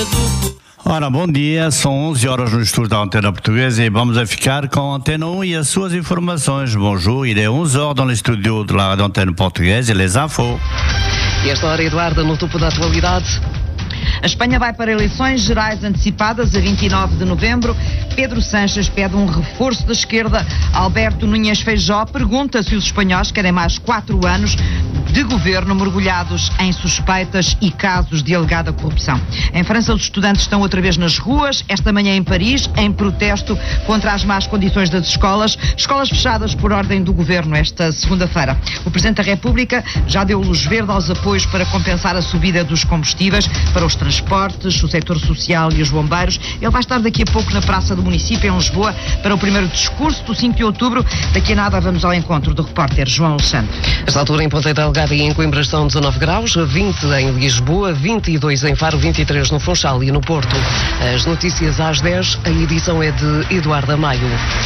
Ora, bom dia, são 11 horas no estúdio da Antena Portuguesa e vamos a ficar com a Antena 1 e as suas informações. Bonjour, il est 11h dans le studio de la Radio Antenne Portuguesa e les infos. E esta hora, Eduardo, no topo da atualidade. A Espanha vai para eleições gerais antecipadas a 29 de novembro. Pedro Sánchez pede um reforço da esquerda. Alberto Núñez Feijóo pergunta se os espanhóis querem mais 4 anos de governo mergulhados em suspeitas e casos de alegada corrupção. Em França, os estudantes estão outra vez nas ruas, esta manhã em Paris, em protesto contra as más condições das escolas fechadas por ordem do governo esta segunda-feira. O Presidente da República já deu luz verde aos apoios para compensar a subida dos combustíveis, para os transportes, o setor social e os bombeiros. Ele vai estar daqui a pouco na Praça do Município, em Lisboa, para o primeiro discurso do 5 de outubro. Daqui a nada vamos ao encontro do repórter João Alexandre. Esta altura em Ponta Delgada e em Coimbra estão 19 graus, 20 em Lisboa, 22 em Faro, 23 no Funchal e no Porto. As notícias às 10, a edição é de Eduardo Amaio.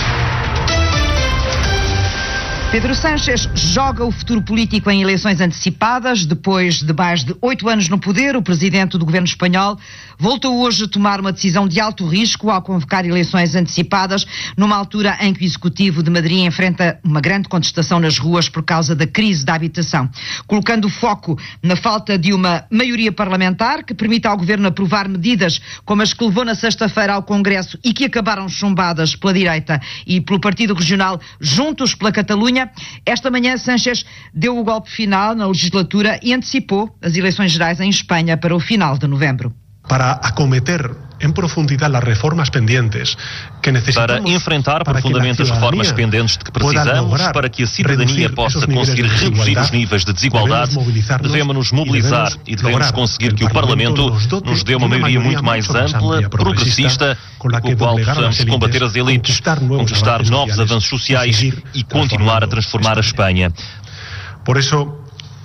Pedro Sánchez joga o futuro político em eleições antecipadas. Depois de mais de 8 anos no poder, o presidente do governo espanhol voltou hoje a tomar uma decisão de alto risco ao convocar eleições antecipadas, numa altura em que o Executivo de Madrid enfrenta uma grande contestação nas ruas por causa da crise da habitação. Colocando o foco na falta de uma maioria parlamentar que permita ao governo aprovar medidas como as que levou na sexta-feira ao Congresso e que acabaram chumbadas pela direita e pelo Partido Regional Juntos pela Catalunha, esta manhã Sánchez deu o golpe final na legislatura e antecipou as eleições gerais em Espanha para o final de novembro. Para acometer em profundidade as reformas pendentes que necessitamos para enfrentar profundamente as reformas pendentes de que precisamos para que a cidadania possa conseguir reduzir os níveis de desigualdade, devemos nos mobilizar e devemos conseguir que o Parlamento nos dê uma maioria muito mais ampla, progressista, com a qual possamos combater as elites, conquistar novos avanços sociais e continuar a transformar a Espanha. Por isso,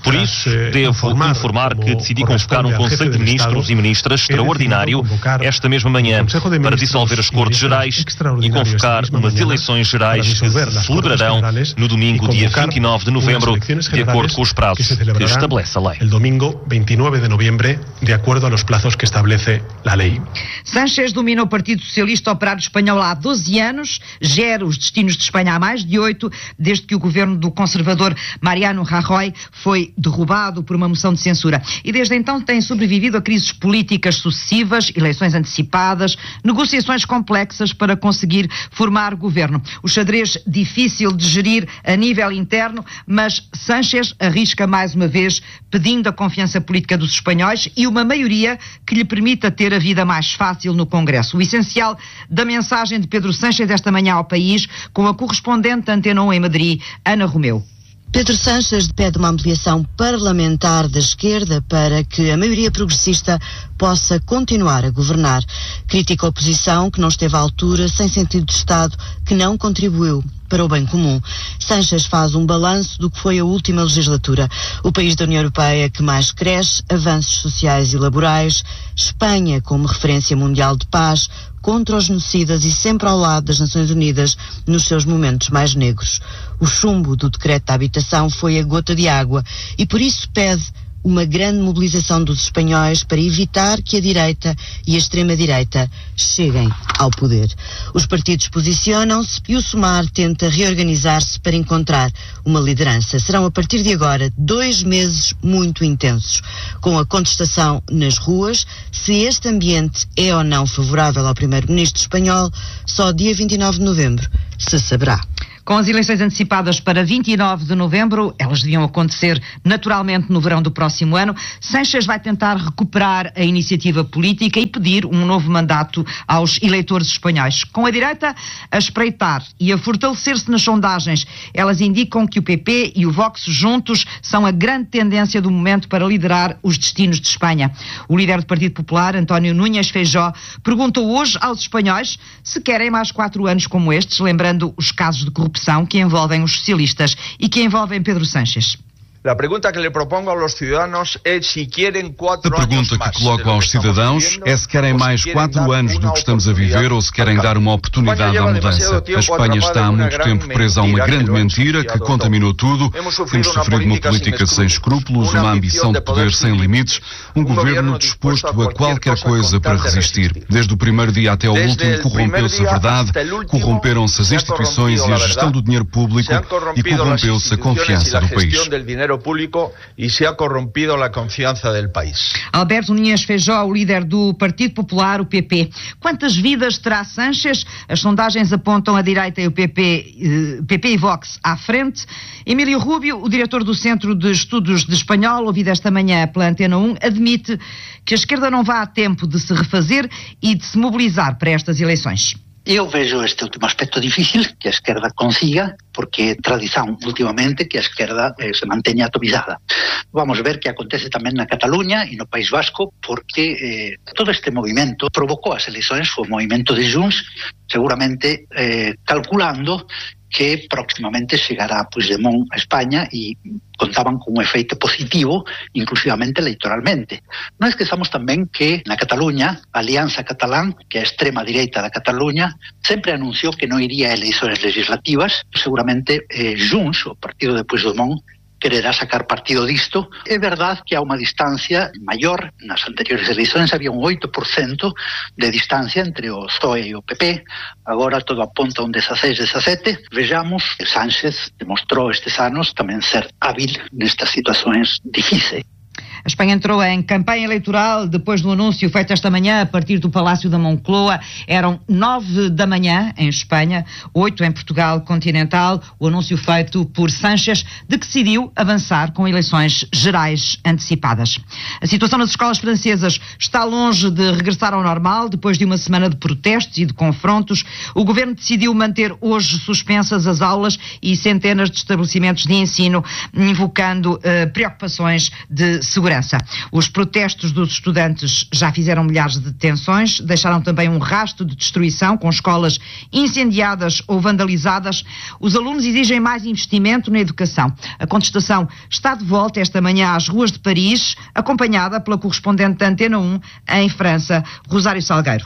devo informar que decidi convocar um Conselho de Ministros e Ministras extraordinário esta mesma manhã para dissolver as Cortes Gerais e convocar umas eleições gerais que se celebrarão no domingo, dia 29 de novembro, de acordo com os prazos que estabelece a lei. El domingo 29 de noviembre, de acordo aos prazos que estabelece a lei. Sánchez domina o Partido Socialista Operário Espanhol há 12 anos, gera os destinos de Espanha há mais de 8, desde que o governo do conservador Mariano Rajoy foi derrubado por uma moção de censura. E desde então tem sobrevivido a crises políticas sucessivas, eleições antecipadas, negociações complexas para conseguir formar governo. O xadrez difícil de gerir a nível interno, mas Sánchez arrisca mais uma vez, pedindo a confiança política dos espanhóis e uma maioria que lhe permita ter a vida mais fácil no Congresso. O essencial da mensagem de Pedro Sánchez esta manhã ao país, com a correspondente da Antena 1 em Madrid, Ana Romeu. Pedro Sánchez pede uma ampliação parlamentar da esquerda para que a maioria progressista possa continuar a governar. Critica a oposição que não esteve à altura, sem sentido de Estado, que não contribuiu para o bem comum. Sánchez faz um balanço do que foi a última legislatura. O país da União Europeia que mais cresce, avanços sociais e laborais, Espanha como referência mundial de paz, contra os genocidas e sempre ao lado das Nações Unidas nos seus momentos mais negros. O chumbo do decreto da habitação foi a gota de água e por isso pede uma grande mobilização dos espanhóis para evitar que a direita e a extrema-direita cheguem ao poder. Os partidos posicionam-se e o SUMAR tenta reorganizar-se para encontrar uma liderança. Serão a partir de agora 2 meses muito intensos, com a contestação nas ruas. Se este ambiente é ou não favorável ao primeiro-ministro espanhol, só dia 29 de novembro se saberá. Com as eleições antecipadas para 29 de novembro, elas deviam acontecer naturalmente no verão do próximo ano, Sánchez vai tentar recuperar a iniciativa política e pedir um novo mandato aos eleitores espanhóis. Com a direita a espreitar e a fortalecer-se nas sondagens, elas indicam que o PP e o Vox juntos são a grande tendência do momento para liderar os destinos de Espanha. O líder do Partido Popular, António Núñez Feijóo, perguntou hoje aos espanhóis se querem mais 4 anos como estes, lembrando os casos de corrupção que envolvem os socialistas e que envolvem Pedro Sánchez. A pergunta que coloco aos cidadãos é se querem mais 4 anos do que estamos a viver ou se querem dar uma oportunidade à mudança. A Espanha está há muito tempo presa a uma grande mentira que contaminou tudo. Temos sofrido uma política sem escrúpulos, uma ambição de poder sem limites, um governo disposto a qualquer coisa para resistir. Desde o primeiro dia até ao último, corrompeu-se a verdade, corromperam-se as instituições e a gestão do dinheiro público e corrompeu-se a confiança do país. Alberto Núñez Feijóo, o líder do Partido Popular, o PP. Quantas vidas terá Sánchez? As sondagens apontam a direita e o PP e Vox à frente. Emílio Rubio, o diretor do Centro de Estudos de Espanhol, ouvido esta manhã pela Antena 1, admite que a esquerda não vá a tempo de se refazer e de se mobilizar para estas eleições. Eu vejo este último aspecto difícil que a esquerda consiga, porque é tradição ultimamente que a esquerda se mantenha atomizada. Vamos ver que acontece tamén na Cataluña e no País Vasco, porque todo este movimento provocou as eleições, foi o movimento de Junts, seguramente calculando que próximamente chegará Puigdemont a España e contaban con un efeito positivo, inclusivamente electoralmente. Non esquezamos tamén que na Cataluña, a Alianza Catalán, que é a extrema direita da Cataluña, sempre anunciou que non iría a eleições legislativas. Seguramente Junts, o partido de Puigdemont, quererá sacar partido disto. É verdade que há unha distancia maior. Nas anteriores eleições había un 8% de distancia entre o PSOE e o PP. Agora todo aponta a un 16-17. Vejamos que Sánchez demostrou estes anos tamén ser hábil nestas situações difíceis. A Espanha entrou em campanha eleitoral depois do anúncio feito esta manhã a partir do Palácio da Moncloa. Eram 9 da manhã em Espanha, 8 em Portugal continental. O anúncio feito por Sánchez de que decidiu avançar com eleições gerais antecipadas. A situação nas escolas francesas está longe de regressar ao normal. Depois de uma semana de protestos e de confrontos, o governo decidiu manter hoje suspensas as aulas e centenas de estabelecimentos de ensino, invocando preocupações de segurança. Os protestos dos estudantes já fizeram milhares de detenções, deixaram também um rastro de destruição, com escolas incendiadas ou vandalizadas. Os alunos exigem mais investimento na educação. A contestação está de volta esta manhã às ruas de Paris, acompanhada pela correspondente da Antena 1 em França, Rosário Salgueiro.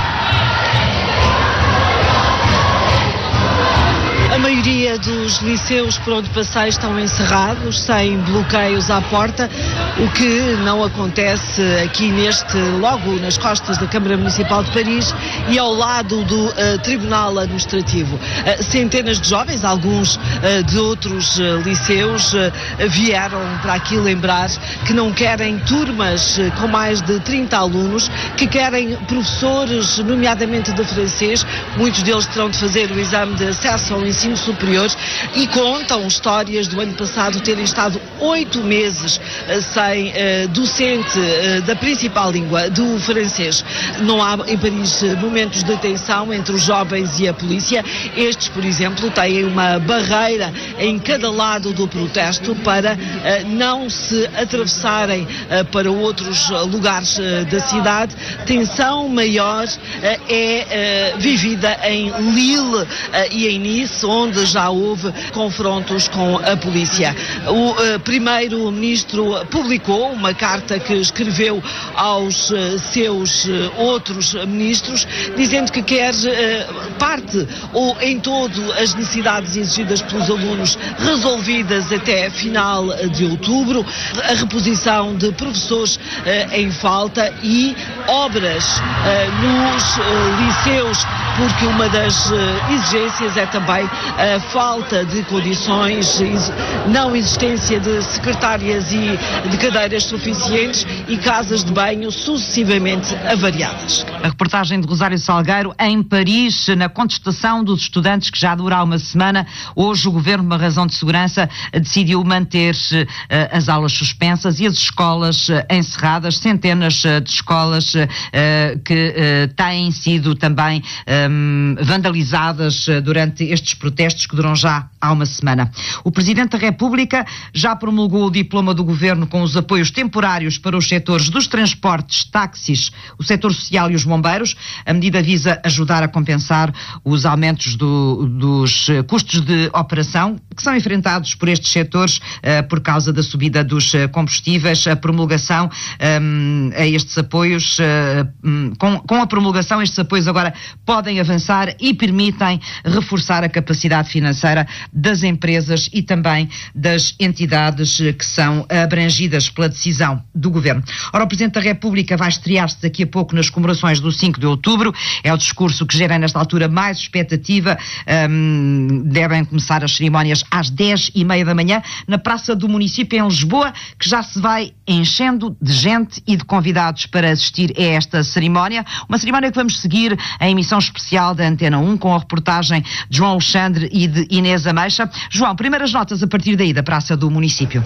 A maioria dos liceus por onde passei estão encerrados, sem bloqueios à porta, o que não acontece aqui logo nas costas da Câmara Municipal de Paris e ao lado do Tribunal Administrativo. Centenas de jovens, alguns de outros liceus, vieram para aqui lembrar que não querem turmas com mais de 30 alunos, que querem professores, nomeadamente de francês. Muitos deles terão de fazer o exame de acesso ao ensino superior e contam histórias do ano passado terem estado 8 meses sem docente da principal língua, do francês. Não há em Paris momentos de tensão entre os jovens e a polícia. Estes, por exemplo, têm uma barreira em cada lado do protesto para não se atravessarem para outros lugares da cidade. Tensão maior é vivida em Lille e em Nice, onde já houve confrontos com a polícia. O primeiro-ministro publicou uma carta que escreveu aos seus outros ministros, dizendo que quer parte ou em todo as necessidades exigidas pelos alunos resolvidas até final de outubro, a reposição de professores em falta e obras nos liceus, porque uma das exigências é também a falta de condições, não existência de secretárias e de cadeiras suficientes e casas de banho sucessivamente avariadas. A reportagem de Rosário Salgueiro em Paris, na contestação dos estudantes que já dura há uma semana. Hoje o governo, por uma razão de segurança, decidiu manter as aulas suspensas e as escolas encerradas. Centenas de escolas que têm sido também vandalizadas durante estes protestos que duram já há uma semana. O Presidente da República já promulgou o diploma do Governo com os apoios temporários para os setores dos transportes, táxis, o setor social e os bombeiros. A medida visa ajudar a compensar os aumentos dos custos de operação que são enfrentados por estes setores por causa da subida dos combustíveis. A promulgação a estes apoios, com a promulgação, estes apoios agora podem avançar e permitem reforçar a capacidade financeira das empresas e também das entidades que são abrangidas pela decisão do Governo. Ora, o Presidente da República vai estrear-se daqui a pouco nas comemorações do 5 de outubro. É o discurso que gera nesta altura mais expectativa. Devem começar as cerimónias às 10h30 da manhã na Praça do Município em Lisboa, que já se vai enchendo de gente e de convidados para assistir a esta cerimónia. Uma cerimónia que vamos seguir em emissão especial da Antena 1 com a reportagem de João Alexandre e de Inês Ameixa. João, primeiras notas a partir daí da Praça do Município.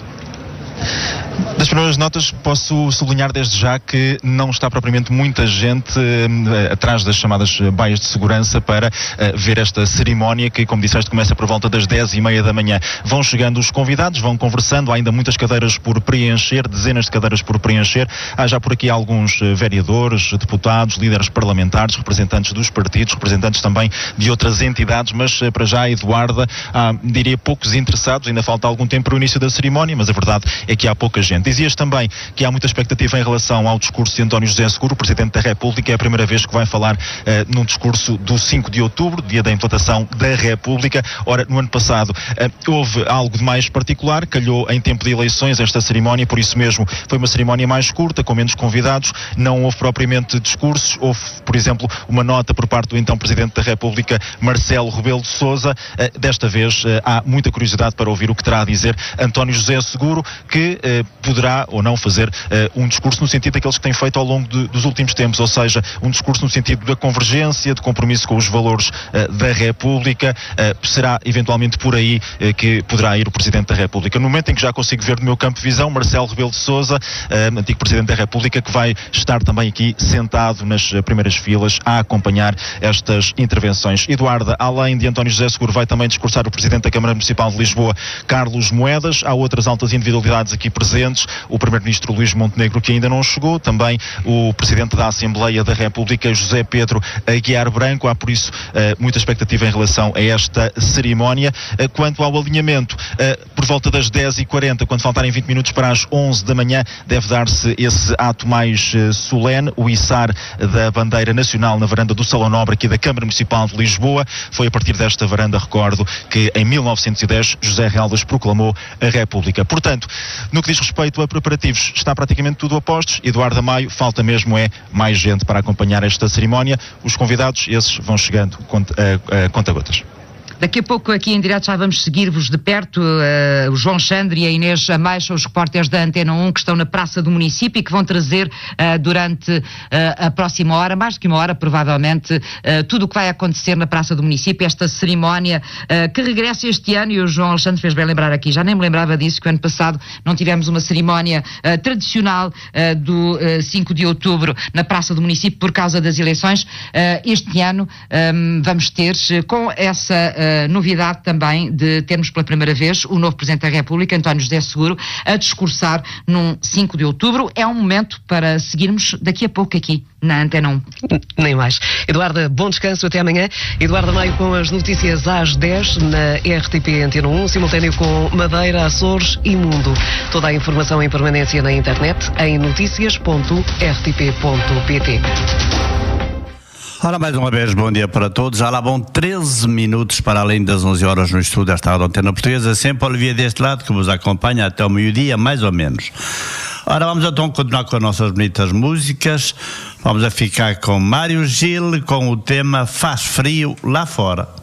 Das primeiras notas posso sublinhar desde já que não está propriamente muita gente atrás das chamadas baias de segurança para ver esta cerimónia que, como disseste, começa por volta das 10h30 da manhã. Vão chegando os convidados, vão conversando, há ainda muitas cadeiras por preencher, dezenas de cadeiras por preencher. Há já por aqui alguns vereadores, deputados, líderes parlamentares, representantes dos partidos, representantes também de outras entidades, mas para já, Eduarda, há, diria, poucos interessados. Ainda falta algum tempo para o início da cerimónia, mas a verdade é que há pouca gente. Dizias também que há muita expectativa em relação ao discurso de António José Seguro, o Presidente da República. É a primeira vez que vai falar num discurso do 5 de outubro, dia da implantação da República. Ora, no ano passado houve algo de mais particular, calhou em tempo de eleições esta cerimónia, por isso mesmo foi uma cerimónia mais curta, com menos convidados, não houve propriamente discursos. Houve, por exemplo, uma nota por parte do então Presidente da República, Marcelo Rebelo de Sousa. Desta vez há muita curiosidade para ouvir o que terá a dizer António José Seguro, que poderá ou não fazer um discurso no sentido daqueles que tem feito ao longo dos últimos tempos, ou seja, um discurso no sentido da convergência, de compromisso com os valores da República. Será eventualmente por aí que poderá ir o Presidente da República. No momento em que já consigo ver no meu campo de visão Marcelo Rebelo de Sousa, antigo Presidente da República, que vai estar também aqui sentado nas primeiras filas a acompanhar estas intervenções. Eduarda, além de António José Seguro, vai também discursar o Presidente da Câmara Municipal de Lisboa, Carlos Moedas. Há outras altas individualidades aqui presentes, o Primeiro-Ministro Luís Montenegro, que ainda não chegou, também o Presidente da Assembleia da República, José Pedro Aguiar Branco. Há, por isso, muita expectativa em relação a esta cerimónia. Quanto ao alinhamento, por volta das 10h40, quando faltarem 20 minutos para as 11 da manhã, deve dar-se esse ato mais solene, o içar da bandeira nacional na varanda do Salão Nobre aqui da Câmara Municipal de Lisboa. Foi a partir desta varanda, recordo, que em 1910 José Reálvares proclamou a República. Portanto, no que diz respeito a preparativos, está praticamente tudo a postos. Eduardo Maio, falta mesmo mais gente para acompanhar esta cerimónia. Os convidados, esses vão chegando conta-gotas. Daqui a pouco aqui em direto já vamos seguir-vos de perto, o João Alexandre e a Inês Ameixa, os repórteres da Antena 1 que estão na Praça do Município e que vão trazer durante a próxima hora, mais do que uma hora provavelmente, tudo o que vai acontecer na Praça do Município, esta cerimónia que regressa este ano. E o João Alexandre fez bem lembrar aqui, já nem me lembrava disso, que o ano passado não tivemos uma cerimónia tradicional do 5 de outubro na Praça do Município por causa das eleições. Este ano vamos ter, com essa novidade também de termos pela primeira vez o novo Presidente da República, António José Seguro, a discursar num 5 de outubro. É um momento para seguirmos daqui a pouco aqui na Antena 1. Nem mais. Eduarda, bom descanso, até amanhã. Eduarda Maio com as notícias às 10 na RTP Antena 1, simultâneo com Madeira, Açores e Mundo. Toda a informação em permanência na internet em noticias.rtp.pt. Ora, mais uma vez, bom dia para todos. Já lá vão 13 minutos para além das 11 horas no estúdio desta Antena Portuguesa. Sempre Olivier deste lado, que vos acompanha até o meio-dia, mais ou menos. Ora, vamos então continuar com as nossas bonitas músicas. Vamos a ficar com Mário Gil, com o tema Faz Frio Lá Fora.